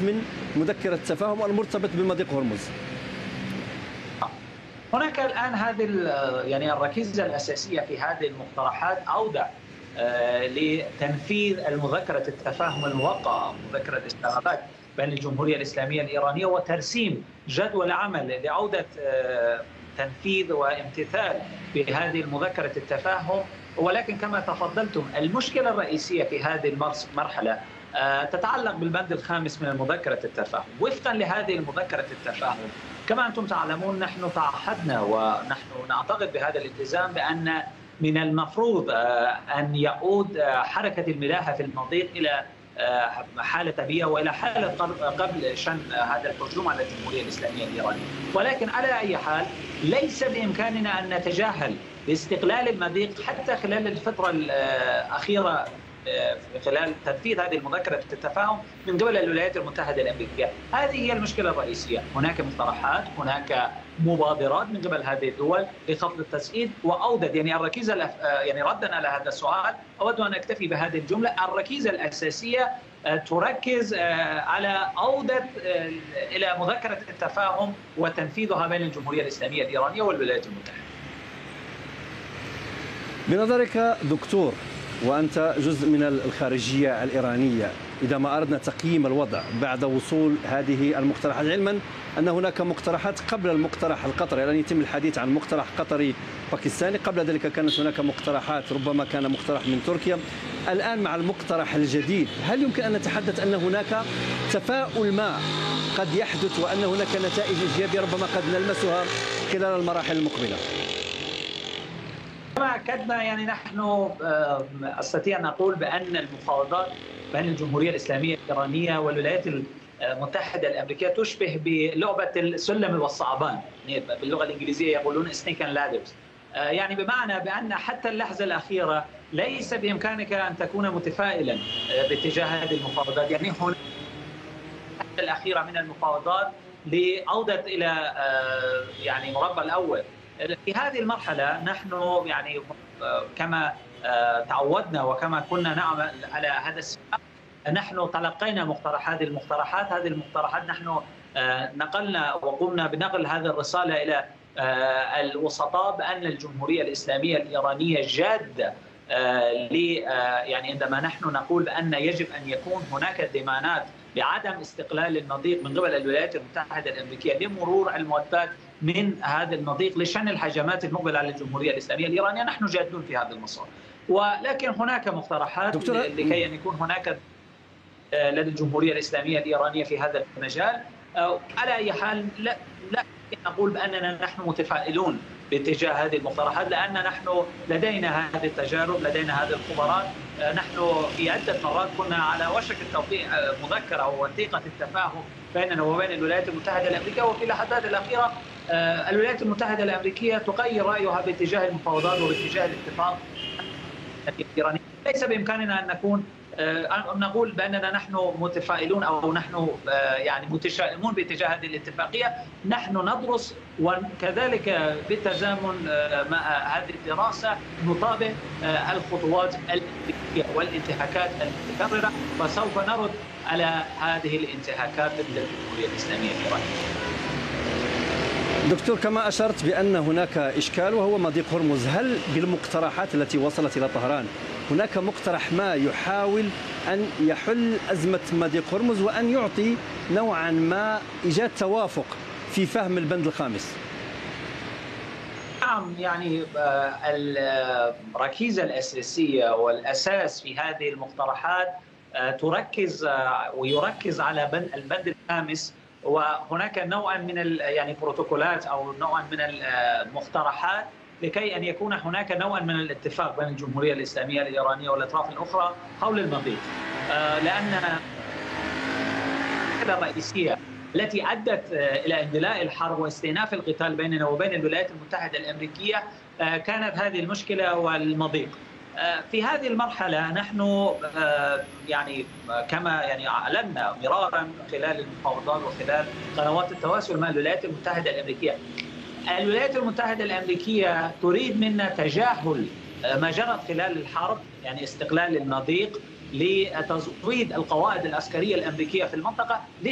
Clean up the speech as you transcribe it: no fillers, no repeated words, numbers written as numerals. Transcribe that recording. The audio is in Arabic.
من مذكرة التفاهم المرتبط بمضيق هرمز؟ هناك الآن هذه يعني الركيزة الأساسية في هذه المقترحات أودع لتنفيذ المذكرة التفاهم الموقعة، مذكرة الاستعراضات بين الجمهورية الإسلامية الإيرانية، وترسيم جدول عمل لعودة تنفيذ وامتثال بهذه المذكرة التفاهم. ولكن كما تفضلتم المشكلة الرئيسية في هذه المرحلة تتعلق بالبند الخامس من مذكرة التفاهم. وفقا لهذه المذكرة التفاهم كما أنتم تعلمون نحن تعهدنا ونحن نعتقد بهذا الالتزام بأن من المفروض أن يعود حركة الملاحة في المضيق إلى حالة طبيعية وإلى حالة قبل شن هذا الهجوم على الجمهورية الإسلامية الإيرانية. ولكن على أي حال ليس بإمكاننا أن نتجاهل باستقلال المضيق حتى خلال الفترة الأخيرة خلال تنفيذ هذه المذكرة التفاهم من قبل الولايات المتحدة الأمريكية. هذه هي المشكلة الرئيسية. هناك مقترحات، هناك مبادرات من قبل هذه الدول لخفض التصعيد وأودت يعني الركيزة يعني ردا على هذا السؤال أود أن أكتفي بهذه الجملة. الركيزة الأساسية تركز على عودة إلى مذكرة التفاهم وتنفيذها بين الجمهورية الإسلامية الإيرانية والولايات المتحدة. بنظرك دكتور، وأنت جزء من الخارجية الإيرانية، إذا ما أردنا تقييم الوضع بعد وصول هذه المقترحات، علما أن هناك مقترحات قبل المقترح القطري، الآن يتم الحديث عن مقترح قطري باكستاني، قبل ذلك كانت هناك مقترحات ربما كان مقترح من تركيا، الآن مع المقترح الجديد هل يمكن أن نتحدث أن هناك تفاؤل ما قد يحدث وأن هناك نتائج إيجابية ربما قد نلمسها خلال المراحل المقبلة؟ كما أكدنا يعني نحن أستطيع أن أقول بأن المفاوضات بين الجمهورية الإسلامية الإيرانية والولايات المتحدة الأمريكية تشبه بلعبة السلم والصعبان، باللغة الإنجليزية يقولون snake and ladders، يعني بمعنى بأن حتى اللحظة الأخيرة ليس بإمكانك أن تكون متفائلا باتجاه هذه المفاوضات. يعني هناك الأخيرة من المفاوضات لعودة إلى يعني مربع الأول. في هذه المرحلة نحن يعني كما تعودنا وكما كنا نعمل على هذا السياق، نحن تلقينا مقترحات. هذه المقترحات نحن نقلنا وقمنا بنقل هذه الرسالة إلى الوسطاء بأن الجمهورية الإسلامية الإيرانية جادة يعني عندما نحن نقول بأن يجب أن يكون هناك ضمانات بعدم استقلال المضيق من قبل الولايات المتحدة الأمريكية لمرور المعدات من هذا المضيق لشن الهجمات المقبلة على الجمهورية الإسلامية الإيرانية. نحن جادون في هذا المسار، ولكن هناك مقترحات لكي أن يكون هناك لدى الجمهورية الإسلامية الإيرانية في هذا المجال. على أي حال لا نقول بأننا نحن متفائلون باتجاه هذه المقترحات، لأن نحن لدينا هذه التجارب، لدينا هذه الخبرات. نحن في عدة مرات كنا على وشك التوقيع مذكرة أو وثيقة التفاهم بيننا وبين الولايات المتحدة الأمريكية، وفي اللحظات الأخيرة الولايات المتحدة الأمريكية تغير رأيها باتجاه المفاوضات وباتجاه الاتفاق الإيراني. ليس بإمكاننا أن نقول بأننا نحن متفائلون أو نحن يعني متشائمون باتجاه هذه الاتفاقية. نحن ندرس وكذلك بالتزامن مع هذه الدراسة نطابق الخطوات الأمريكية والانتهاكات المتكررة، وسوف نرد على هذه الانتهاكات ضد الجمهورية الإسلامية الإيرانية. دكتور، كما أشرت بأن هناك إشكال وهو مضيق هرمز، هل بالمقترحات التي وصلت إلى طهران هناك مقترح ما يحاول أن يحل أزمة مضيق هرمز وأن يعطي نوعا ما إيجاد توافق في فهم البند الخامس؟ نعم، يعني الركيزة الأساسية والأساس في هذه المقترحات يركز على البند الخامس، وهناك نوع من يعني بروتوكولات أو نوع من المقترحات لكي أن يكون هناك نوع من الاتفاق بين الجمهورية الإسلامية الإيرانية والأطراف الأخرى حول المضيق، لأن الرئيسية التي أدت إلى اندلاع الحرب واستئناف القتال بيننا وبين الولايات المتحدة الأمريكية كانت هذه المشكلة والمضيق. في هذه المرحلة نحن يعني كما يعني أعلنا مرارا خلال المفاوضات وخلال قنوات التواصل مع الولايات المتحدة الأمريكية، الولايات المتحدة الأمريكية تريد منا تجاهل ما جرت خلال الحرب، يعني استقلال المضيق، لتزويد القواعد العسكرية الأمريكية في المنطقة